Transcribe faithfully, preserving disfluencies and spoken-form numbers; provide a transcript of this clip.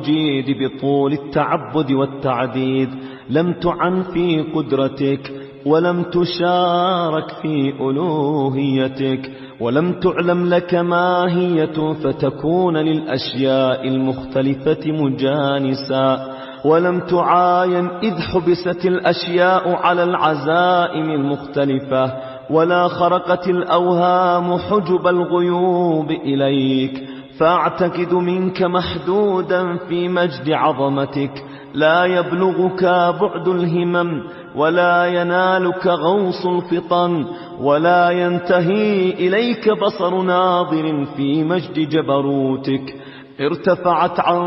المجيد بطول التعبد والتعديد، لم تعن في قدرتك ولم تشارك في ألوهيتك، ولم تعلم لك ماهية فتكون للأشياء المختلفة مجانسا، ولم تعاين إذ حبست الأشياء على العزائم المختلفة، ولا خرقت الأوهام حجب الغيوب إليك، فأعتقد منك محدودا في مجد عظمتك، لا يبلغك بعد الهمم، ولا ينالك غوص الفطن، ولا ينتهي إليك بصر ناظر في مجد جبروتك. ارتفعت عن